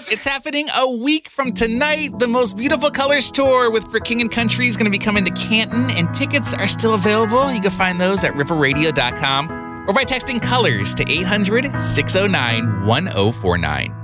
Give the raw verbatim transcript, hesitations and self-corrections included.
It's happening a week from tonight. The Most Beautiful Colors Tour with For King and Country is going to be coming to Canton, and tickets are still available. You can find those at river radio dot com or by texting COLORS to eight hundred, six oh nine, one oh four nine.